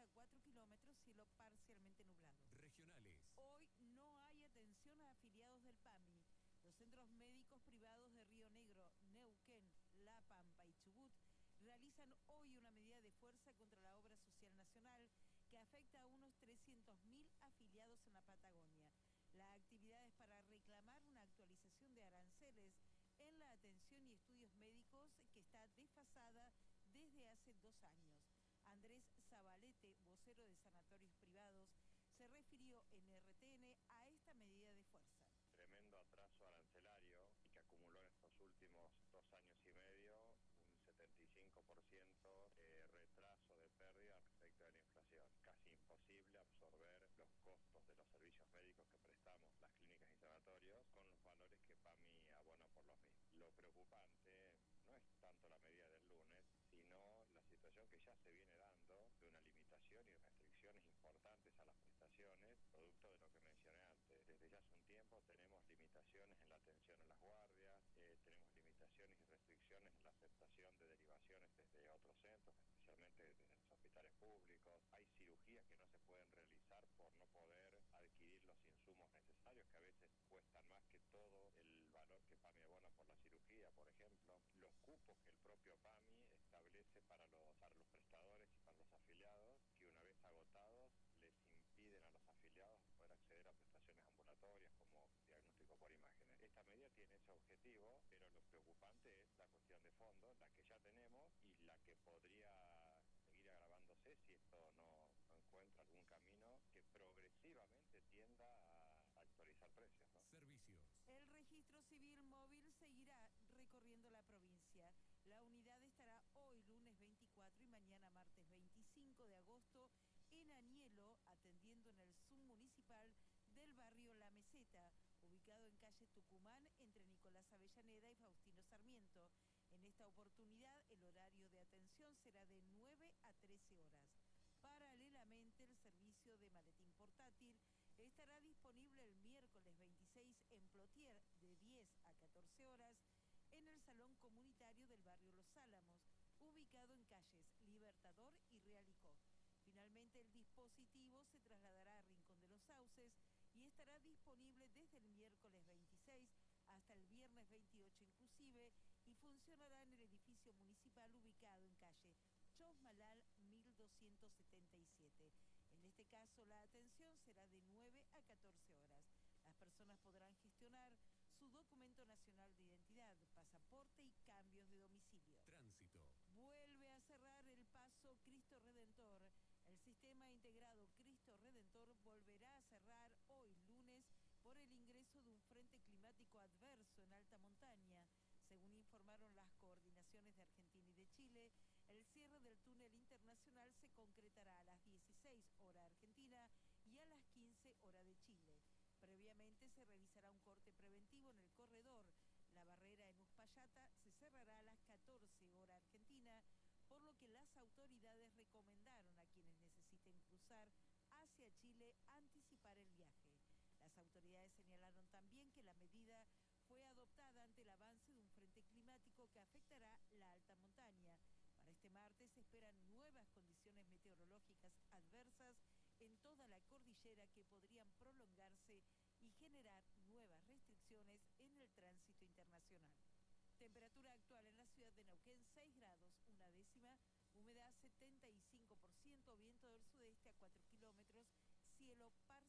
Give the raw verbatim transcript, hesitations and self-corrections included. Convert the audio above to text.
a cuatro kilómetros, cielo parcialmente nublado. Regionales. Hoy no hay atención a afiliados del PAMI. Los centros médicos privados de Río Negro, Neuquén, La Pampa y Chubut realizan hoy una medida de fuerza contra la obra social nacional que afecta a unos trescientos mil afiliados en la Patagonia. La actividad es para reclamar una actualización de aranceles en la atención y estudios médicos que está desfasada desde hace dos años. Andrés Zabalete, vocero de sanatorios privados, se refirió en R T N a esta medida de fuerza. Tremendo atraso arancelario y que acumuló en estos últimos dos años y medio un setenta y cinco por ciento de retraso de pérdida respecto de la inflación. Casi imposible absorber los costos de los servicios médicos que prestamos las clínicas y sanatorios con los valores que PAMI abona por los mismos. Lo preocupante no es tanto la medida del lunes, sino la situación que ya se viene dando de una limitación y restricciones importantes a las prestaciones, producto de lo que mencioné antes. Desde ya hace un tiempo tenemos limitaciones en la atención en las guardias, eh, tenemos limitaciones y restricciones en la aceptación de derivaciones desde otros centros, especialmente desde los hospitales públicos. Hay cirugías que no se pueden realizar por no poder adquirir los insumos necesarios, que a veces cuestan más que todo el valor que PAMI abona por la cirugía, por ejemplo. Los cupos que el propio PAMI establece para los, para los prestadores y para los afiliados, que una vez agotados les impiden a los afiliados poder acceder a prestaciones ambulatorias como diagnóstico por imágenes. Esta medida tiene ese objetivo, pero lo preocupante es la cuestión de fondo, la que ya tenemos y la que podría seguir agravándose si esto no, no encuentra algún camino que progresivamente tienda a actualizar precios, ¿no? Servicios. El registro civil móvil seguirá recorriendo la provincia. La unidad estará hoy lunes veinticuatro y mañana martes veinticinco de agosto en Anielo, atendiendo en el submunicipal del barrio La Meseta, ubicado en calle Tucumán entre Nicolás Avellaneda y Faustino Sarmiento. En esta oportunidad el horario de atención será de nueve a trece horas. Paralelamente, el servicio de maletín portátil estará disponible el miércoles veintiséis en Plotier de diez a catorce horas en el Salón Comunitario del barrio Los Álamos, ubicado en calles Libertador y Realicó. Finalmente, el dispositivo se trasladará a Rincón de los Sauces y estará disponible desde el miércoles veintiséis hasta el viernes veintiocho inclusive y funcionará en el edificio municipal ubicado en calle Chosmalal mil doscientos setenta y siete. En este caso, la atención será de nueve a catorce horas. Las personas podrán gestionar su documento nacional de identidad, pasaporte y cambios de domicilio. Tránsito. Vuelve a cerrar el paso Cristo Redentor. El sistema integrado Cristo Redentor volverá a cerrar hoy lunes por el ingreso de un frente climático adverso en alta montaña. Según informaron las coordinaciones de Argentina y de Chile, el cierre del túnel internacional se concretará a las dieciséis hora argentina y a las quince hora de Chile. Previamente se realizará un corte preventivo en el corredor. La barrera en Uspallata se cerrará a las catorce hora argentina, por lo que las autoridades recomendaron a quienes necesiten cruzar hacia Chile anticipar el viaje. Las autoridades señalaron también que la medida fue adoptada ante el avance de un frente climático que afectará la alta montaña. Para este martes se esperan nuevas condiciones meteorológicas adversas en toda la cordillera que podrían prolongarse y generar nuevas restricciones en el tránsito internacional. Temperatura actual en la ciudad de Neuquén, seis grados, una décima, humedad setenta y cinco por ciento, viento del sudeste a cuatro kilómetros, cielo parcial.